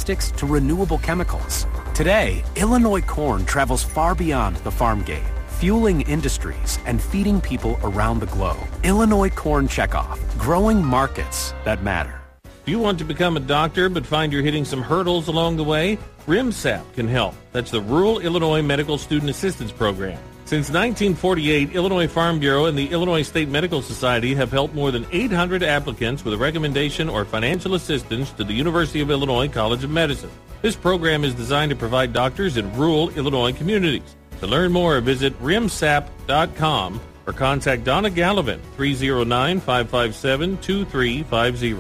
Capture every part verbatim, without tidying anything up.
plastics to renewable chemicals. Today, Illinois corn travels far beyond the farm gate, fueling industries and feeding people around the globe. Illinois Corn Checkoff, growing markets that matter. Do you want to become a doctor but find you're hitting some hurdles along the way? RIMSAP can help. That's the Rural Illinois Medical Student Assistance Program. Since nineteen forty-eight, Illinois Farm Bureau and the Illinois State Medical Society have helped more than eight hundred applicants with a recommendation or financial assistance to the University of Illinois College of Medicine. This program is designed to provide doctors in rural Illinois communities. To learn more, visit rimsap dot com or contact Donna Gallivan, three oh nine, five five seven, two three five zero.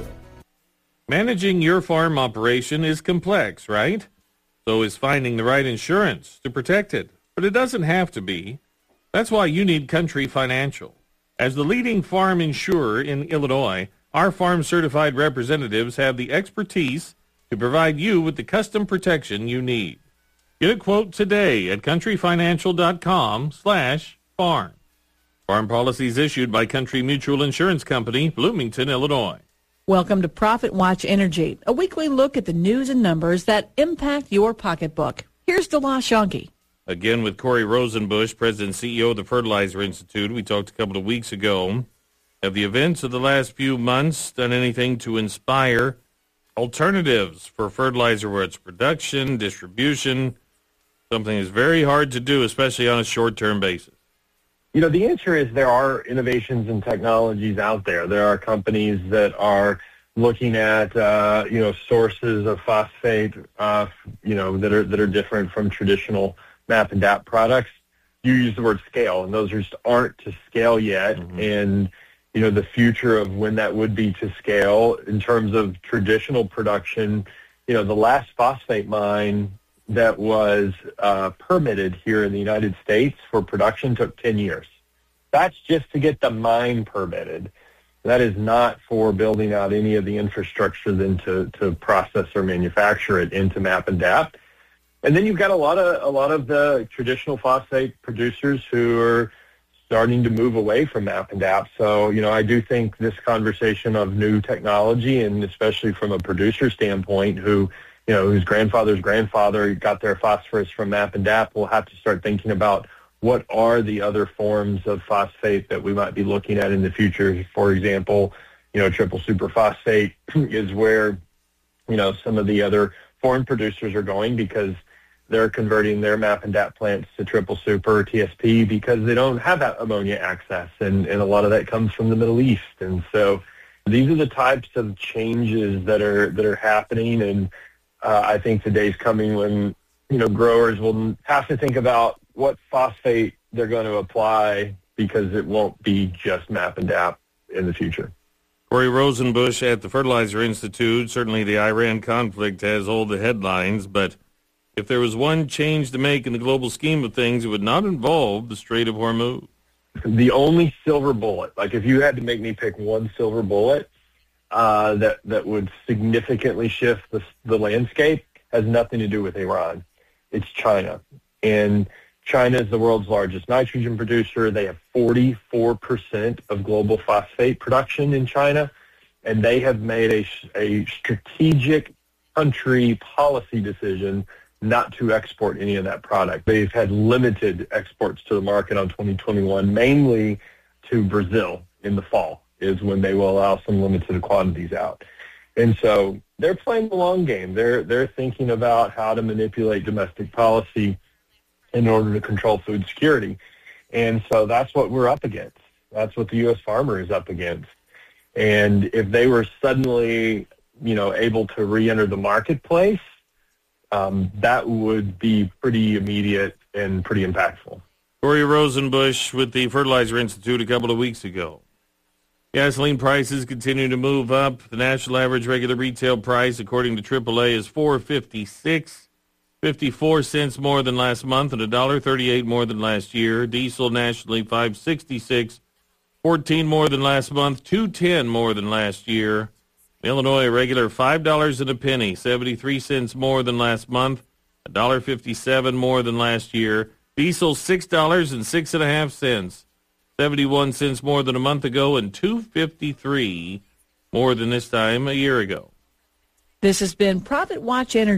Managing your farm operation is complex, right? So is finding the right insurance to protect it. But it doesn't have to be. That's why you need Country Financial. As the leading farm insurer in Illinois, our farm-certified representatives have the expertise to provide you with the custom protection you need. Get a quote today at countryfinancial.com slash farm. Farm policies issued by Country Mutual Insurance Company, Bloomington, Illinois. Welcome to Profit Watch Energy, a weekly look at the news and numbers that impact your pocketbook. Here's DeLa Shonky. Again with Corey Rosenbusch, President and C E O of the Fertilizer Institute. We talked a couple of weeks ago. Have the events of the last few months done anything to inspire alternatives for fertilizer, where it's production, distribution, something that's very hard to do, especially on a short-term basis? You know, the answer is there are innovations and technologies out there. There are companies that are looking at, uh, you know, sources of phosphate, uh, you know, that are that are different from traditional M A P and D A P products. You use the word scale, and those just aren't to scale yet. Mm-hmm. And, you know, the future of when that would be to scale in terms of traditional production, you know, the last phosphate mine that was uh, permitted here in the United States for production took ten years. That's just to get the mine permitted. That is not for building out any of the infrastructure then to, to process or manufacture it into M A P and D A P. And then you've got a lot of a lot of the traditional phosphate producers who are starting to move away from M A P and D A P. So, you know, I do think this conversation of new technology, and especially from a producer standpoint, who, you know, whose grandfather's grandfather got their phosphorus from M A P and D A P, will have to start thinking about what are the other forms of phosphate that we might be looking at in the future. For example, you know, triple superphosphate is where, you know, some of the other foreign producers are going, because they're converting their M A P and D A P plants to triple super or T S P because they don't have that ammonia access, and, and a lot of that comes from the Middle East. And so these are the types of changes that are that are happening, and uh, I think the day's coming when, you know, growers will have to think about what phosphate they're going to apply, because it won't be just M A P and D A P in the future. Corey Rosenbusch at the Fertilizer Institute. Certainly the Iran conflict has all the headlines, but if there was one change to make in the global scheme of things, it would not involve the Strait of Hormuz. The only silver bullet, like if you had to make me pick one silver bullet uh, that that would significantly shift the, the landscape, has nothing to do with Iran. It's China. And China is the world's largest nitrogen producer. They have forty-four percent of global phosphate production in China, and they have made a, a strategic country policy decision not to export any of that product. They've had limited exports to the market on twenty twenty-one, mainly to Brazil in the fall is when they will allow some limited quantities out. And so they're playing the long game. They're they're thinking about how to manipulate domestic policy in order to control food security. And so that's what we're up against. That's what the U S farmer is up against. And if they were suddenly, you know, able to re-enter the marketplace, Um, that would be pretty immediate and pretty impactful. Corey Rosenbusch with the Fertilizer Institute a couple of weeks ago. Gasoline prices continue to move up. The national average regular retail price, according to triple A, is four fifty-six, fifty-four cents more than last month, and one dollar thirty-eight more than last year. Diesel nationally five sixty-six, fourteen more than last month, two ten more than last year. Illinois, a regular five dollars and a penny, seventy-three cents more than last month, one dollar fifty-seven more than last year. Diesel, six dollars and six and a half cents, seventy-one cents more than a month ago, and two fifty-three more than this time a year ago. This has been Profit Watch Energy.